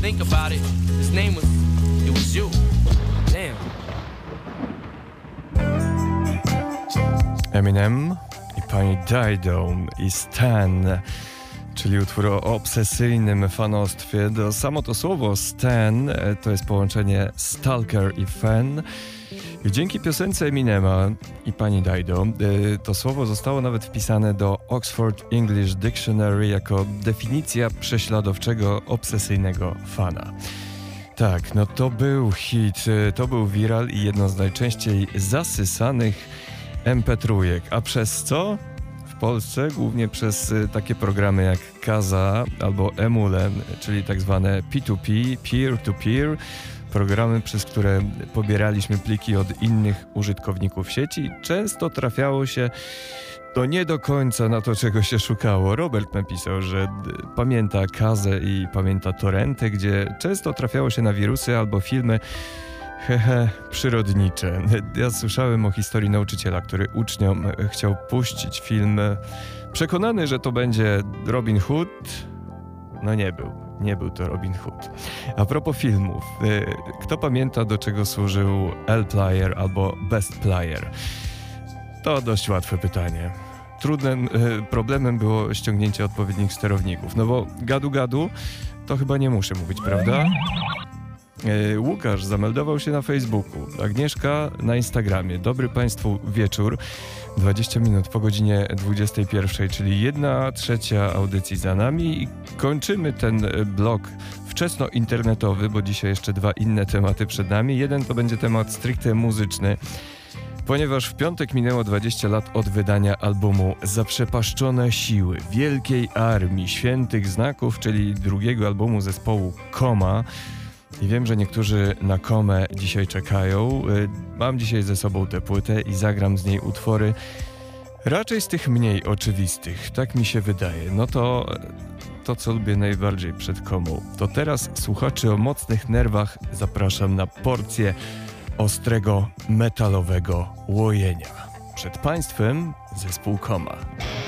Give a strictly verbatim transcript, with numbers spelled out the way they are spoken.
think about it, his name was, it was you. Damn. Eminem i pani Dido i Stan, czyli utwór o obsesyjnym fanostwie. To samo to słowo Stan to jest połączenie stalker i fan. I dzięki piosence Eminema i pani Dido to słowo zostało nawet wpisane do Oxford English Dictionary jako definicja prześladowczego, obsesyjnego fana. Tak, no to był hit, to był viral i jedno z najczęściej zasysanych em pe trzy, a przez co? W Polsce głównie przez takie programy jak Kaza albo Emule, czyli tak zwane P dwa P, peer-to-peer, programy, przez które pobieraliśmy pliki od innych użytkowników sieci. Często trafiało się to nie do końca na to, czego się szukało. Robert napisał, że pamięta Kazę i pamięta torrenty, gdzie często trafiało się na wirusy albo filmy hehe, przyrodnicze. Ja słyszałem o historii nauczyciela, który uczniom chciał puścić film przekonany, że to będzie Robin Hood. No nie był. Nie był to Robin Hood. A propos filmów, kto pamięta, do czego służył L-Player albo Best Player? To dość łatwe pytanie. Trudnym problemem było ściągnięcie odpowiednich sterowników, no bo gadu-gadu to chyba nie muszę mówić, prawda? Łukasz zameldował się na Facebooku, Agnieszka na Instagramie. Dobry Państwu wieczór. dwadzieścia minut po godzinie dwudziestej pierwszej, czyli jedna trzecia audycji za nami i kończymy ten blok wczesno-internetowy, bo dzisiaj jeszcze dwa inne tematy przed nami. Jeden to będzie temat stricte muzyczny, ponieważ w piątek minęło dwadzieścia lat od wydania albumu Zaprzepaszczone siły Wielkiej Armii Świętych Znaków, czyli drugiego albumu zespołu Koma. I wiem, że niektórzy na Komę dzisiaj czekają. Mam dzisiaj ze sobą tę płytę i zagram z niej utwory raczej z tych mniej oczywistych, tak mi się wydaje. No to to, co lubię najbardziej przed Komą. To teraz słuchaczy o mocnych nerwach zapraszam na porcję ostrego, metalowego łojenia. Przed Państwem zespół Koma.